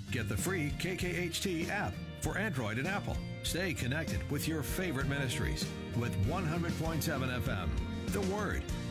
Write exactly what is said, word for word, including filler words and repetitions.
Get the free K K H T app for Android and Apple. Stay connected with your favorite ministries with one hundred point seven F M. The Word,